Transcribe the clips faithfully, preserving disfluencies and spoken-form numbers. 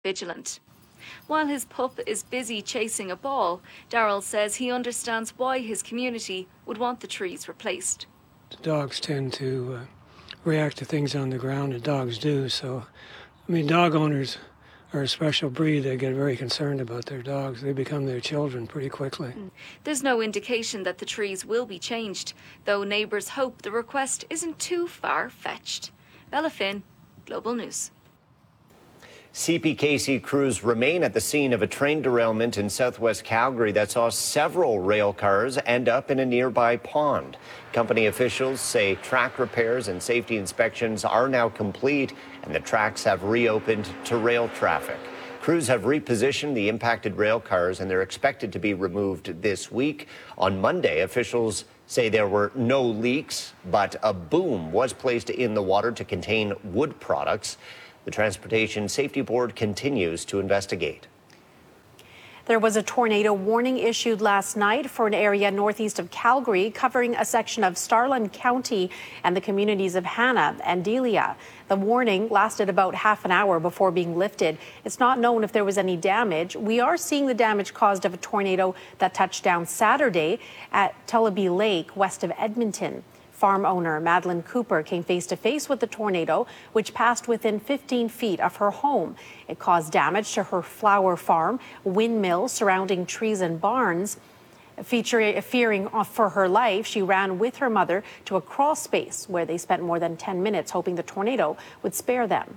vigilant. While his pup is busy chasing a ball, Darrell says he understands why his community would want the trees replaced. Dogs tend to uh, react to things on the ground, and dogs do. So, I mean, dog owners are a special breed. They get very concerned about their dogs. They become their children pretty quickly. There's no indication that the trees will be changed, though neighbours hope the request isn't too far-fetched. Bella Finn, Global News. C P K C crews remain at the scene of a train derailment in southwest Calgary that saw several rail cars end up in a nearby pond. Company officials say track repairs and safety inspections are now complete and the tracks have reopened to rail traffic. Crews have repositioned the impacted rail cars and they're expected to be removed this week. On Monday, officials say there were no leaks, but a boom was placed in the water to contain wood products. The Transportation Safety Board continues to investigate. There was a tornado warning issued last night for an area northeast of Calgary, covering a section of Starland County and the communities of Hanna and Delia. The warning lasted about half an hour before being lifted. It's not known if there was any damage. We are seeing the damage caused of a tornado that touched down Saturday at Tullabee Lake, west of Edmonton. Farm owner Madeline Cooper came face-to-face with the tornado, which passed within fifteen feet of her home. It caused damage to her flower farm, windmills surrounding trees and barns. Featuring, fearing for her life, she ran with her mother to a crawl space where they spent more than ten minutes hoping the tornado would spare them.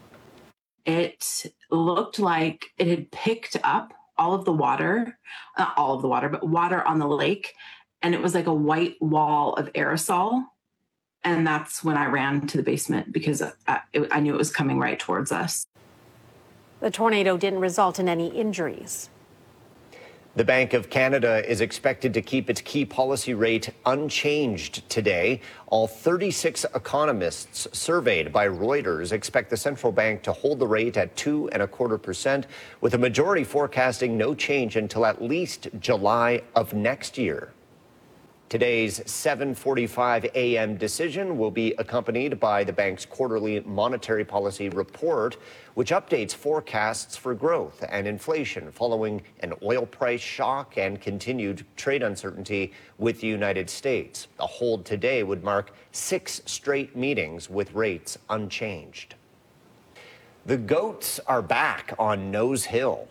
It looked like it had picked up all of the water, not all of the water, but water on the lake. And it was like a white wall of aerosol. And that's when I ran to the basement because I, it, I knew it was coming right towards us. The tornado didn't result in any injuries. The Bank of Canada is expected to keep its key policy rate unchanged today. All thirty-six economists surveyed by Reuters expect the central bank to hold the rate at two and a quarter percent, with a majority forecasting no change until at least July of next year. Today's seven forty-five a m decision will be accompanied by the bank's quarterly monetary policy report, which updates forecasts for growth and inflation following an oil price shock and continued trade uncertainty with the United States. A hold today would mark six straight meetings with rates unchanged. The goats are back on Nose Hill.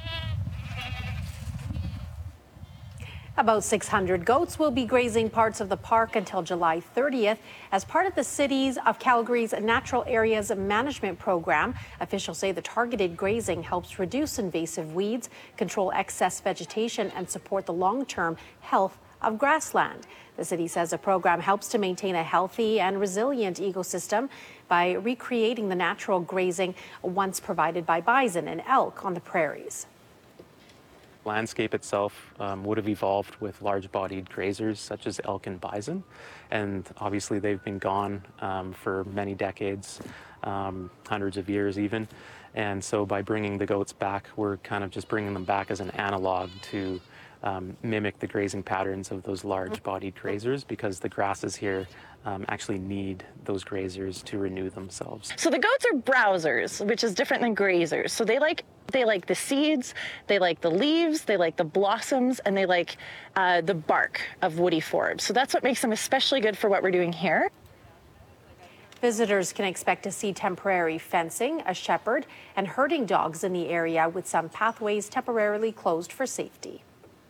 About six hundred goats will be grazing parts of the park until July thirtieth as part of the Cities of Calgary's Natural Areas Management Program. Officials say the targeted grazing helps reduce invasive weeds, control excess vegetation, and support the long-term health of grassland. The city says the program helps to maintain a healthy and resilient ecosystem by recreating the natural grazing once provided by bison and elk on the prairies. Landscape itself um, would have evolved with large-bodied grazers such as elk and bison, and obviously they've been gone um, for many decades, um, hundreds of years even, and so by bringing the goats back, we're kind of just bringing them back as an analog to um, mimic the grazing patterns of those large-bodied grazers, because the grasses here Um, actually need those grazers to renew themselves. So the goats are browsers, which is different than grazers. So they like they like the seeds, they like the leaves, they like the blossoms, and they like uh, the bark of woody forbs. So that's what makes them especially good for what we're doing here. Visitors can expect to see temporary fencing, a shepherd, and herding dogs in the area, with some pathways temporarily closed for safety.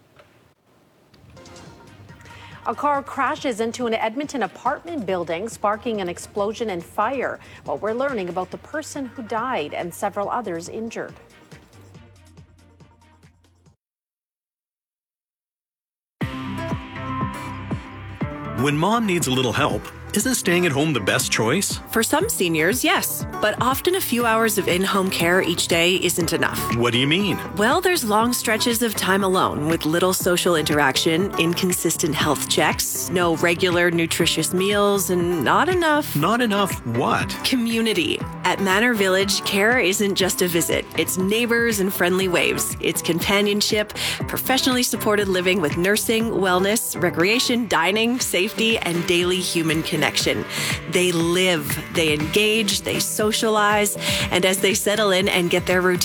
A car crashes into an Edmonton apartment building, sparking an explosion and fire. Well, we're learning about the person who died and several others injured. When mom needs a little help, isn't staying at home the best choice? For some seniors, yes. But often a few hours of in-home care each day isn't enough. What do you mean? Well, there's long stretches of time alone with little social interaction, inconsistent health checks, no regular nutritious meals, and not enough... Not enough what? Community. At Manor Village, care isn't just a visit. It's neighbors and friendly waves. It's companionship, professionally supported living with nursing, wellness, recreation, dining, safety, and daily human connection. They live, they engage, they socialize, and as they settle in and get their routine